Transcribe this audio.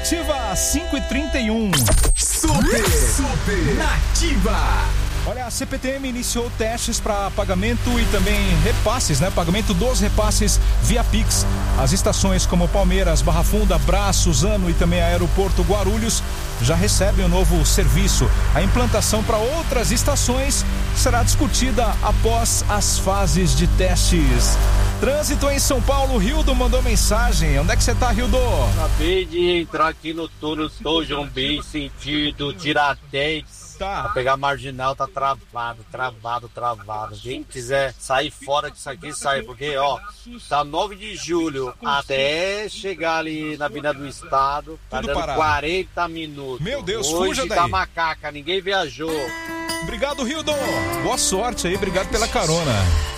Nativa 5h31. Super Nativa. Olha, a CPTM iniciou testes para pagamento e também repasses, pagamento dos repasses via Pix. As estações como Palmeiras, Barra Funda, Brás, Suzano e também Aeroporto Guarulhos já recebem o novo serviço. A implantação para outras estações será discutida após as fases de testes. Trânsito em São Paulo, Rildo mandou mensagem. Onde é que você tá, Rildo? Acabei de entrar aqui no túnel São João Bem, sentido Tiradentes. Pra pegar marginal, tá travado. Quem quiser sair fora disso aqui, sai, porque, tá 9 de julho até chegar ali na Avenida do Estado, tá tudo dando parado. 40 minutos. Meu Deus, hoje fuja daí. tá macaca, ninguém viajou. Obrigado, Rildo. Boa sorte aí, obrigado pela carona.